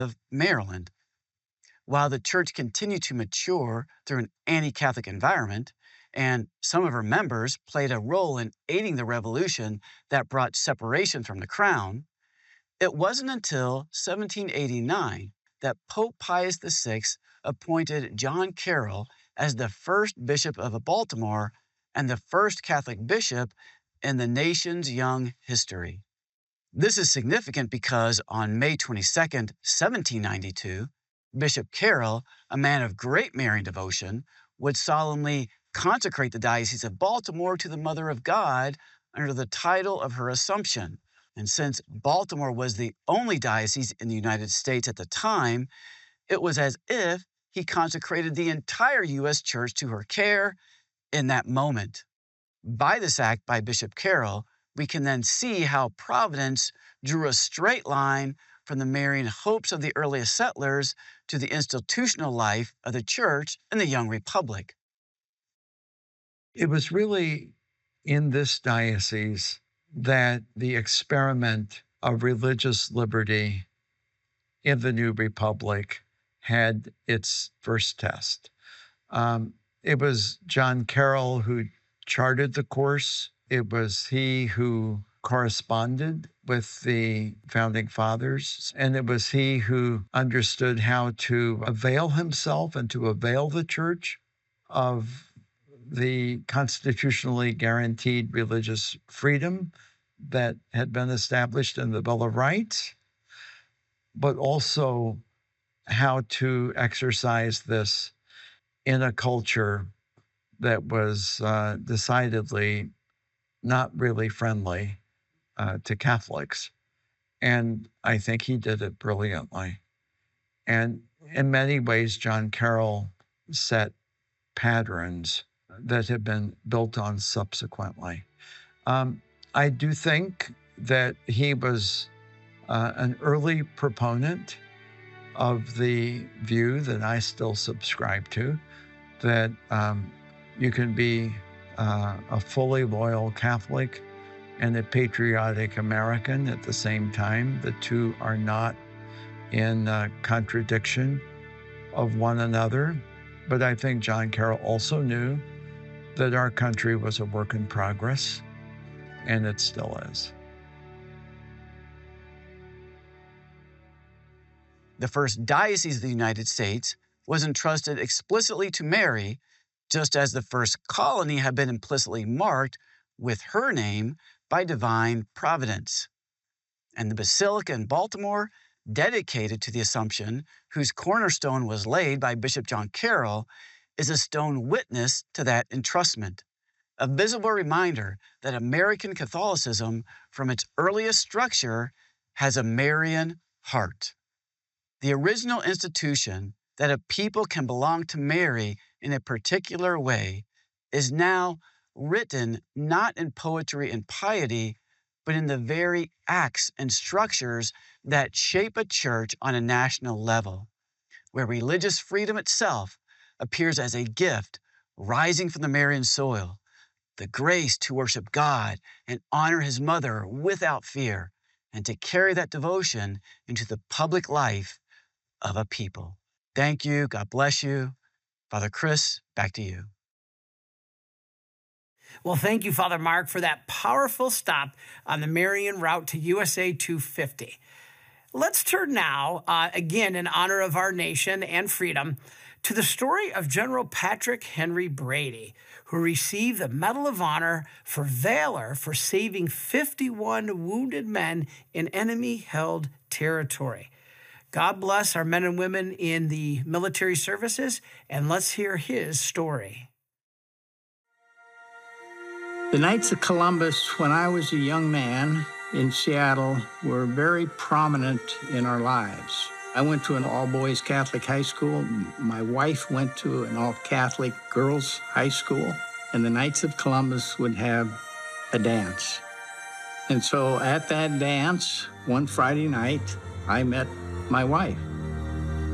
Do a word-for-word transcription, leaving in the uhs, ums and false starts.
of Maryland. While the church continued to mature through an anti Catholic environment, and some of her members played a role in aiding the revolution that brought separation from the crown, it wasn't until seventeen eighty-nine that Pope Pius the sixth appointed John Carroll as the first bishop of Baltimore and the first Catholic bishop in the nation's young history. This is significant because on May twenty-second, seventeen ninety-two, Bishop Carroll, a man of great Marian devotion, would solemnly consecrate the Diocese of Baltimore to the Mother of God under the title of her Assumption. And since Baltimore was the only diocese in the United States at the time, it was as if he consecrated the entire U S Church to her care in that moment. By this act by Bishop Carroll, we can then see how Providence drew a straight line from the Marian hopes of the earliest settlers to the institutional life of the church in the young republic. It was really in this diocese that the experiment of religious liberty in the new republic had its first test. Um, it was John Carroll who charted the course. It was he who corresponded with the founding fathers, and it was he who understood how to avail himself and to avail the church of the constitutionally guaranteed religious freedom that had been established in the Bill of Rights, but also how to exercise this in a culture that was uh, decidedly not really friendly uh, to Catholics. And I think he did it brilliantly. And in many ways, John Carroll set patterns that have been built on subsequently. Um, I do think that he was uh, an early proponent of the view that I still subscribe to, that um, you can be uh, a fully loyal Catholic and a patriotic American at the same time. The two are not in uh, contradiction of one another. But I think John Carroll also knew that our country was a work in progress, and it still is. The first diocese of the United States was entrusted explicitly to Mary, just as the first colony had been implicitly marked with her name by divine providence. And the Basilica in Baltimore, dedicated to the Assumption, whose cornerstone was laid by Bishop John Carroll, is a stone witness to that entrustment, a visible reminder that American Catholicism, from its earliest structure, has a Marian heart. The original institution that a people can belong to Mary in a particular way is now written not in poetry and piety, but in the very acts and structures that shape a church on a national level, where religious freedom itself appears as a gift rising from the Marian soil, the grace to worship God and honor His mother without fear, and to carry that devotion into the public life of a people. Thank you. God bless you. Father Chris, back to you. Well, thank you, Father Mark, for that powerful stop on the Marian route to U S A two fifty. Let's turn now, uh, again, in honor of our nation and freedom, to the story of General Patrick Henry Brady, who received the Medal of Honor for valor for saving fifty-one wounded men in enemy-held territory. God bless our men and women in the military services, and let's hear his story. The Knights of Columbus, when I was a young man in Seattle, were very prominent in our lives. I went to an all-boys Catholic high school. My wife went to an all-Catholic girls' high school, and the Knights of Columbus would have a dance. And so at that dance, one Friday night, I met my wife.